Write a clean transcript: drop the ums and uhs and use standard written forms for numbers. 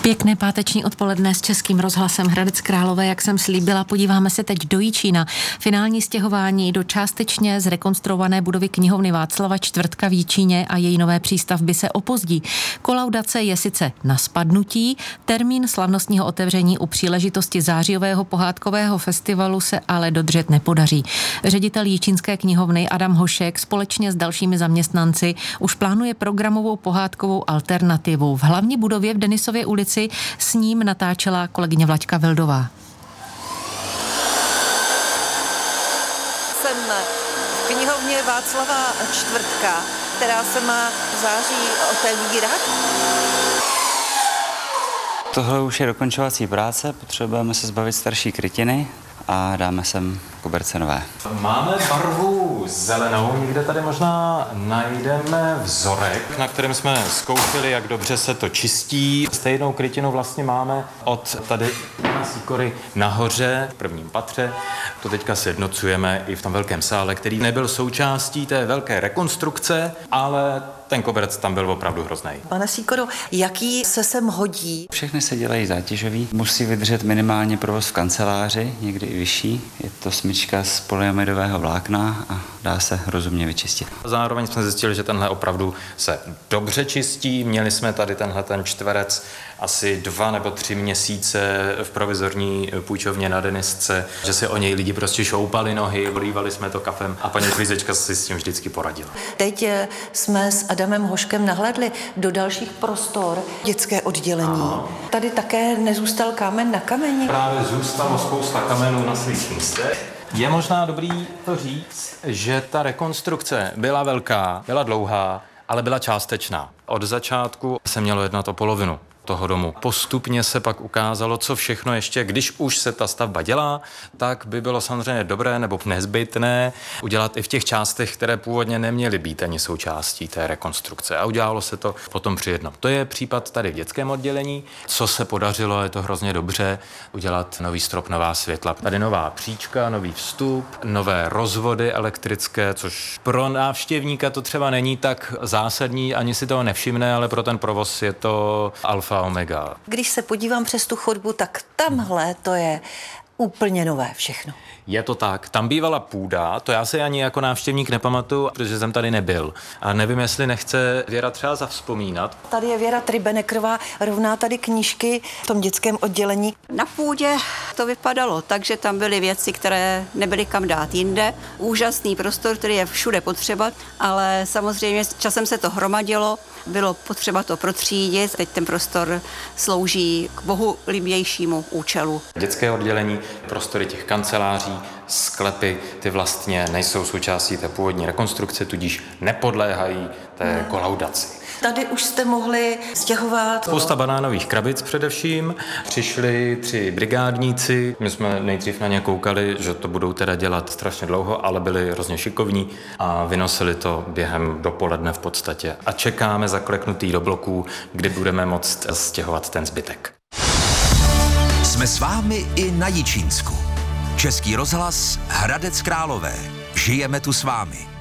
Pěkné páteční odpoledne s Českým rozhlasem Hradec Králové, jak jsem slíbila, podíváme se teď do Jičína. Finální stěhování do částečně zrekonstruované budovy knihovny Václava Čtvrtka v Jičíně a její nové přístavby se opozdí. Kolaudace je sice na spadnutí, termín slavnostního otevření u příležitosti zářijového pohádkového festivalu se ale dodržet nepodaří. Ředitel Jičínské knihovny Adam Hošek společně s dalšími zaměstnanci už plánuje programovou pohádkovou alternativu. V hlavní budově v Denisově ulici s ním natáčela kolegyně Vlaďka Vildová. Jsem v knihovně Václava Čtvrtka, která se má v září otevírat. Tohle už je dokončovací práce, potřebujeme se zbavit starší krytiny a dáme sem koberce nové. Máme barvu zelenou, někde tady možná najdeme vzorek, na kterém jsme zkoušeli, jak dobře se to čistí. Stejnou krytinu vlastně máme od tady na Sýkory nahoře v prvním patře. To teďka sjednocujeme i v tom velkém sále, který nebyl součástí té velké rekonstrukce, ale ten koberec tam byl opravdu hrozný. Pane Sýkoro, jaký se sem hodí? Všechny se dělají zátěžový, musí vydržet minimálně provoz v kanceláři, někdy i vyšší. Je to smyčka z polyamidového vlákna a dá se rozumně vyčistit. Zároveň jsme zjistili, že tenhle opravdu se dobře čistí. Měli jsme tady tenhle ten čtverec asi 2 nebo 3 měsíce v provizorní půjčovně na Denisce, že si o něj lidi prostě šoupali nohy, olívali jsme to kafem a paní Klízečka si s tím vždycky poradila. Teď jsme s Adamem Hoškem nahlédli do dalších prostor dětské oddělení. Aha. Tady také nezůstal kámen na kameni. Právě zůstalo spousta kamenů na svých místech. Je možná dobrý to říct, že ta rekonstrukce byla velká, byla dlouhá, ale byla částečná. Od začátku se mělo jednat o polovinu toho domu. Postupně se pak ukázalo, co všechno ještě, když už se ta stavba dělá, tak by bylo samozřejmě dobré nebo nezbytné udělat i v těch částech, které původně neměly být ani součástí té rekonstrukce. A udělalo se to potom při jednom. To je případ tady v dětském oddělení. Co se podařilo, je to hrozně dobře, udělat nový strop, nová světla. Tady nová příčka, nový vstup, nové rozvody elektrické, což pro návštěvníka to třeba není tak zásadní, ani si toho nevšimne, ale pro ten provoz je to alfa omega. Když se podívám přes tu chodbu, tak tamhle to je úplně nové všechno. Je to tak. Tam bývala půda, to já si ani jako návštěvník nepamatuju, protože jsem tady nebyl. A nevím, jestli nechce Věra třeba zavzpomínat. Tady je Věra Tribenekrová, rovná tady knížky v tom dětském oddělení. Na půdě to vypadalo tak, že tam byly věci, které nebyly kam dát jinde. Úžasný prostor, který je všude potřeba, ale samozřejmě časem se to hromadilo, bylo potřeba to protřídit. Teď ten prostor slouží k bohulibějšímu účelu. Dětské oddělení, prostory těch kanceláří, sklepy, ty vlastně nejsou součástí té původní rekonstrukce, tudíž nepodléhají té kolaudaci. Tady už jste mohli stěhovat. Spousta banánových krabic především. Přišli 3 brigádníci. My jsme nejdřív na ně koukali, že to budou teda dělat strašně dlouho, ale byli hrozně šikovní a vynosili to během dopoledne v podstatě. A čekáme zakleknutý do bloků, kdy budeme moct stěhovat ten zbytek. Jsme s vámi i na Jičínsku. Český rozhlas Hradec Králové. Žijeme tu s vámi.